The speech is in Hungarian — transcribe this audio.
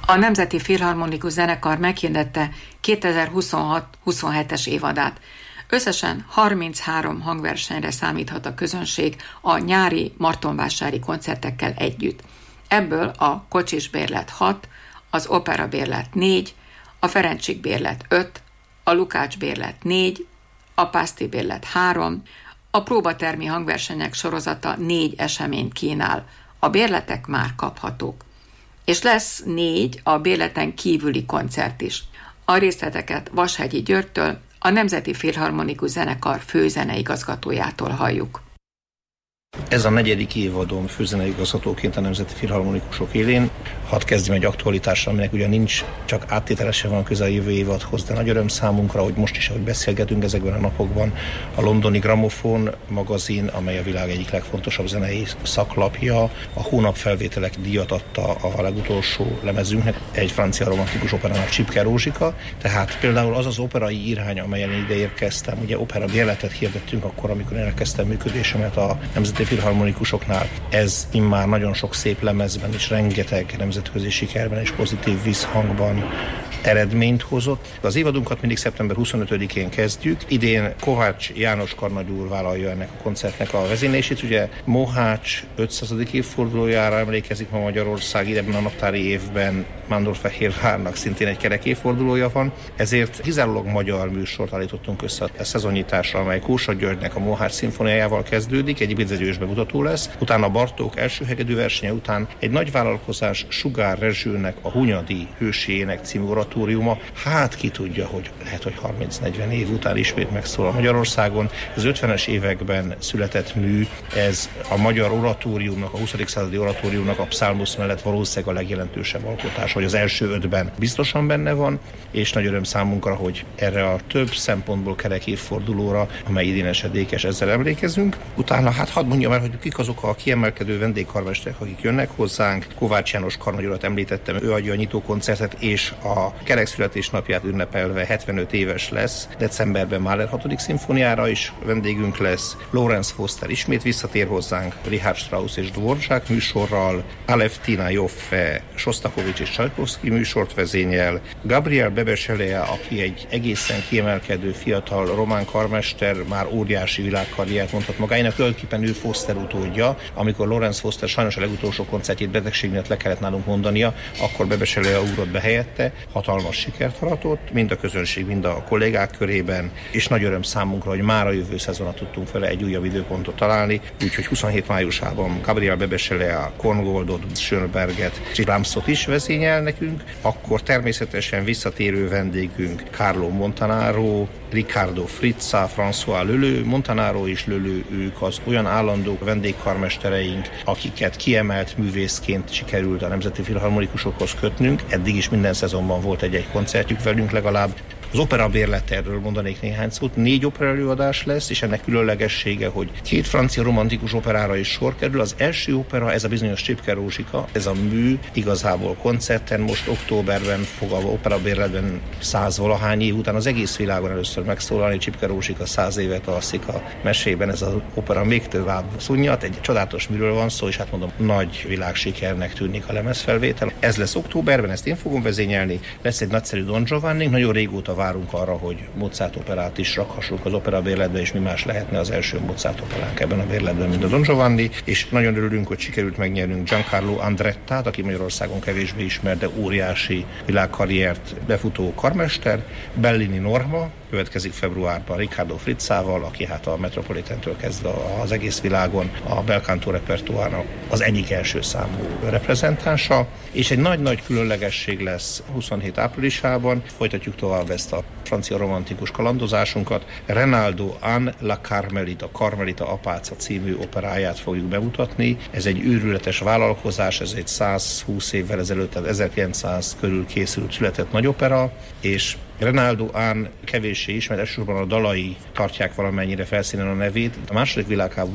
A Nemzeti Filharmonikus Zenekar meghirdette 2026-27-es évadát. Összesen 33 hangversenyre számíthat a közönség a nyári martonvásári koncertekkel együtt. Ebből a Kocsis bérlet 6, az Opera bérlet 4, a Ferencsik bérlet 5, a Lukács bérlet 4, a Pázti bérlet 3, a próbatermi hangversenyek sorozata 4 eseményt kínál. A bérletek már kaphatók. És lesz 4 a bérleten kívüli koncert is. A részleteket Vashegyi Györgytől, a Nemzeti Filharmonikus Zenekar főzeneigazgatójától halljuk. Ez a 4. évadom főzeneigazgatóként a Nemzeti Filharmonikusok élén. Hadd kezdjem egy aktualitással, aminek ugye nincs csak áttételesen van közel a jövő évadhoz, de nagy öröm számunkra, hogy most is, ahogy beszélgetünk ezekben a napokban, a londoni Gramophone magazin, amely a világ egyik legfontosabb zenei szaklapja, a hónap felvételek díjat adta a legutolsó lemezünknek, egy francia romantikus operának, Csipke Rózsika. Tehát például az az operai irány, amelyen ide érkeztem, ugye opera bérletet hirdettünk akkor, amikor én elkezdtem működésemet a Nemzeti Filharmonikusoknál. Ez immár nagyon sok szép lemezben és rengeteg nemzetközi sikerben és pozitív visszhangban eredményt hozott. Az évadunkat mindig szeptember 25-én kezdjük. Idén Kovács János karnagy úr vállalja ennek a koncertnek a vezénylését. Ugye Mohács 500. évfordulójára emlékezik ma Magyarország, ideben a naptári évben Mándorfehérvárnak szintén egy kerek évfordulója van. Ezért kizárólag magyar műsort állítottunk össze a szezonnyitásra, amely Kósa Györgynek a Mohács szimfóniájával kezdődik, egy ibizegyős bemutató lesz. Utána Bartók első hegedű versenye után egy nagy vállalkozás Sugár Rezsőnek a Hunyadi hőséjének című oratóriuma. Hát ki tudja, hogy lehet, hogy 30-40 év után ismét megszólal Magyarországon. Ez 50-es években született mű, ez a magyar oratóriumnak, a 20. századi oratóriumnak a Psalmus mellett valószínűleg a legjelentősebb alkotás, hogy az első 5-ben biztosan benne van, és nagy öröm számunkra, hogy erre a több szempontból kerek évfordulóra, amely idén esedékes, ezzel emlékezünk. Utána hát hadd mondjam el, hogy kik azok a kiemelkedő vendégkarmesterek, akik jönnek hozzánk. Kovács János karnagy urat említettem, ő adja a nyitókoncertet, és a kerek születésnapját ünnepelve 75 éves lesz. Decemberben Mahler 6. szimfóniára is vendégünk lesz. Lorenz Foster ismét visszatér hozzánk, Richard Strauss és Dvorak műsorral, Alevtina Joffe, Sostakovics és Csajkovszky műsort vezényel, Gabriel Bebeselea, aki egy egészen kiemelkedő fiatal román karmester, már óriási világkarriert mondhat magának, tulajdonképpen ő Foster utódja. Amikor Lorenz Foster sajnos a legutolsó koncertjét betegség miatt le kellett nálunk mondania, akkor Bebeselea ugrott be helyette, hatalmas sikert aratott, mind a közönség, mind a kollégák körében, és nagy öröm számunkra, hogy már a jövő szezonra tudtunk vele egy újabb időpontot találni, úgyhogy 27 májusában Gabriel Bebeselea, Korngoldot, Schönberget és Brahmsot is vezényel nekünk, akkor természetesen visszatérő vendégünk Carlo Montanaro, Riccardo Frizza, François Leleu. Montanaro és Leleu, ők az olyan állandó vendégkarmestereink, akiket kiemelt művészként sikerült a Nemzeti Filharmonikusokhoz kötnünk. Eddig is minden szezonban volt egy-egy koncertjük velünk legalább. Az opera bérleterről mondanék néhány szót. 4 opera előadás lesz, és ennek különlegessége, hogy 2 francia romantikus operára is sor kerül. Az első opera, ez a bizonyos Csipke Rózsika, ez a mű igazából koncerten, most októberben fog a opera bérletben 100-valahány év után az egész világon először megszólalni. Csipke Rózsika 100 évet alszik a mesében, ez az opera még tovább szunnyat. Egy csodálatos műről van szó, és hát mondom, nagy világsikernek tűnik a lemezfelvétel. Ez lesz októberben, ezt én fogom vezényelni. Lesz egy nagyszerű Don Giovanni, nagyon régóta várunk arra, hogy Mozart operát is rakhassunk az opera bérletbe, és mi más lehetne az első Mozart operánk ebben a bérletben, mint a Don Giovanni, és nagyon örülünk, hogy sikerült megnyernünk Giancarlo Andrettát, aki Magyarországon kevésbé ismert, de óriási világkarriert befutó karmester, Bellini Norma, következik februárban Riccardo Frizzával, aki hát a Metropolitantől kezdve az egész világon a bel canto repertoárnak az egyik első számú reprezentánsa, és egy nagy-nagy különlegesség lesz 27 áprilisában. Folytatjuk tovább ezt a francia romantikus kalandozásunkat. Renaldo Anne la Carmelita, Carmelita apáca című operáját fogjuk bemutatni. Ez egy őrületes vállalkozás, ez egy 120 évvel ezelőtt, tehát 1900 körül készült, született nagyopera, és Renaldo Anne kevéssé ismert, elsősorban a dalai tartják valamennyire felszínen a nevét. A második világháború